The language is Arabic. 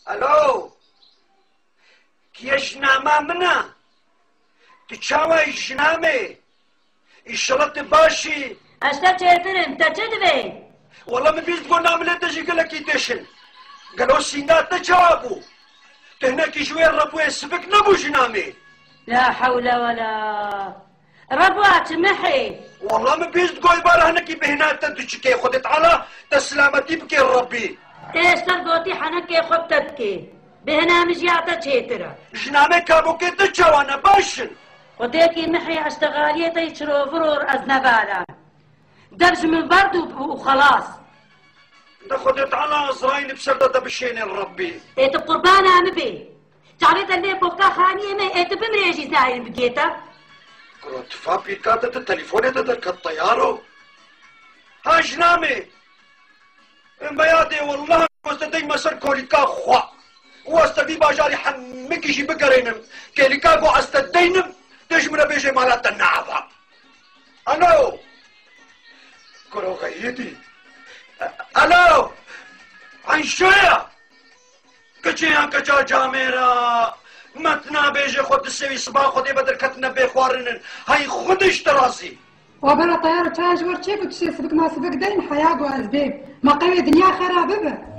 الو كيش ناما منا تشاوي جنامي الشرط باشي اشتا تشيترن تجدبي والله ما بيز تقول نعمل تجي لك يتشن قالوا سينات تجابو تهناك شويه الربو يسبك نبو جنامي لا حول ولا ربوات محي والله ما بيز تقول بارا هناك بهنات تدشكي خدت على تسلامتي بكي ربي تيستر قوتي حنكي خبتتكي بهنا مجياتا تشيترا جنامي كابو كي تجاوانا باشن وديكي محي اشتغالية يشرو فرور أزنبالا دبج من برد وخلاص ده خدت على إسرائيل بسردة بشين الربي ايت قربانا مبي تعريت اللي بوكا خانية ما ايت بمريجي زاين بقيتا كنت فابي كاتت التليفون تدرك الطيارو ها جنامي بيادي والله واستدي مسر كوليكا خوا واستدي باجاري حمكي شي بقرينم كوليكا قو استدينم تجمنا بيجي مالات النعفة الو كرو غيتي الو عن شوية كجيان كجا جاميرا متنا بيجي خود السوي صباح خودي بدر كتنا بيخوارنن هاي خودش تراسي وبلا طيارة تاج ورشيك وتشي سبك ما سبك دين حياة وأزبيب ما قوي دنيا خرابة